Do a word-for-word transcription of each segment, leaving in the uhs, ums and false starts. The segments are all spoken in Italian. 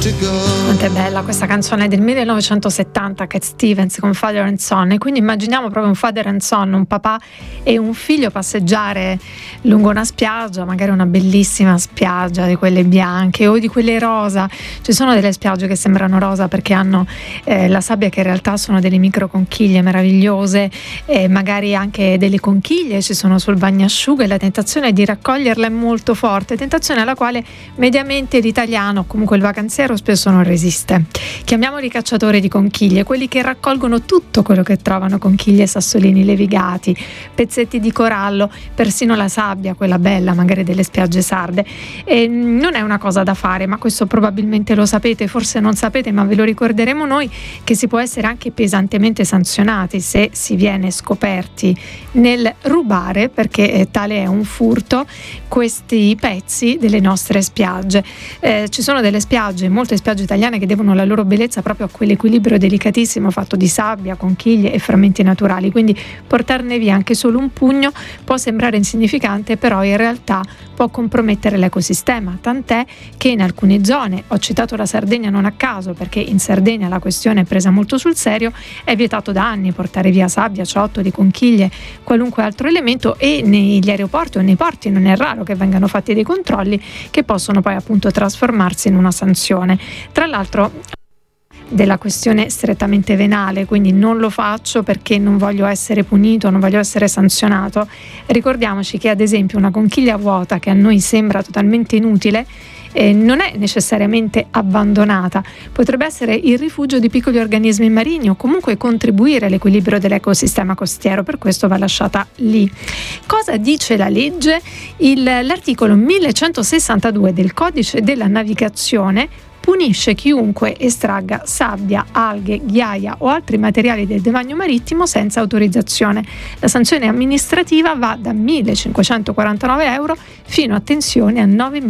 Quanto è bella questa canzone del millenovecentosettanta, Cat Stevens con Father and Son, e quindi immaginiamo proprio un father and son, un papà e un figlio passeggiare lungo una spiaggia, magari una bellissima spiaggia di quelle bianche o di quelle rosa. Ci sono delle spiagge che sembrano rosa perché hanno eh, la sabbia, che in realtà sono delle micro conchiglie meravigliose, e magari anche delle conchiglie ci sono sul bagnasciuga, e la tentazione di raccoglierla è molto forte, tentazione alla quale mediamente l'italiano, comunque il vacanziero, spesso non resiste. Chiamiamoli cacciatori di conchiglie, quelli che raccolgono tutto quello che trovano: conchiglie, sassolini levigati, pezzetti di corallo, persino la sabbia, quella bella magari delle spiagge sarde. E non è una cosa da fare, ma questo probabilmente lo sapete, forse non sapete, ma ve lo ricorderemo noi, che si può essere anche pesantemente sanzionati se si viene scoperti nel rubare, perché eh, tale è un furto, questi pezzi delle nostre spiagge. Eh, ci sono delle spiagge, molte spiagge italiane, che devono la loro bellezza proprio a quell'equilibrio delicatissimo fatto di sabbia, conchiglie e frammenti naturali, quindi portarne via anche solo un pugno può sembrare insignificante, però in realtà può compromettere l'ecosistema, tant'è che in alcune zone, ho citato la Sardegna non a caso perché in Sardegna la questione è presa molto sul serio, è vietato da anni portare via sabbia, ciottoli, conchiglie, qualunque altro elemento, e negli aeroporti o nei porti non è raro che vengano fatti dei controlli che possono poi appunto trasformarsi in una sanzione. Tra l'altro, della questione strettamente venale, quindi non lo faccio perché non voglio essere punito, non voglio essere sanzionato. Ricordiamoci che ad esempio una conchiglia vuota, che a noi sembra totalmente inutile, eh, non è necessariamente abbandonata, potrebbe essere il rifugio di piccoli organismi marini o comunque contribuire all'equilibrio dell'ecosistema costiero, per questo va lasciata lì. Cosa dice la legge? Il, l'articolo millecentosessantadue del Codice della Navigazione punisce chiunque estragga sabbia, alghe, ghiaia o altri materiali del demanio marittimo senza autorizzazione. La sanzione amministrativa va da millecinquecentoquarantanove euro fino, attenzione, a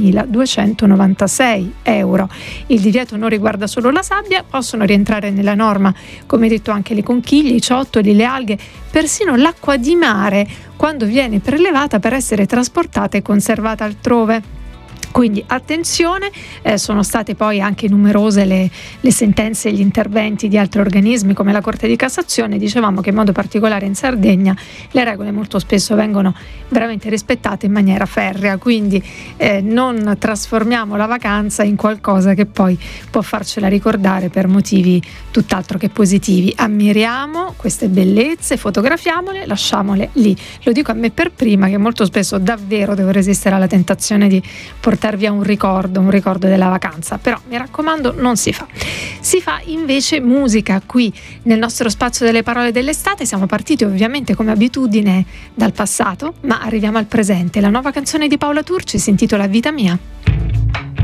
novemiladuecentonovantasei euro. Il divieto non riguarda solo la sabbia, possono rientrare nella norma, come detto, anche le conchiglie, i ciottoli, le alghe, persino l'acqua di mare quando viene prelevata per essere trasportata e conservata altrove. Quindi attenzione, eh, sono state poi anche numerose le, le sentenze e gli interventi di altri organismi come la Corte di Cassazione. Dicevamo che in modo particolare in Sardegna le regole molto spesso vengono veramente rispettate in maniera ferrea, quindi eh, non trasformiamo la vacanza in qualcosa che poi può farcela ricordare per motivi tutt'altro che positivi. Ammiriamo queste bellezze, fotografiamole, lasciamole lì. Lo dico a me per prima, che molto spesso davvero devo resistere alla tentazione di portare via un ricordo, un ricordo della vacanza, però mi raccomando non si fa. Si fa invece musica qui nel nostro spazio delle parole dell'estate. Siamo partiti ovviamente come abitudine dal passato, ma arriviamo al presente. La nuova canzone di Paola Turci si intitola Vita mia.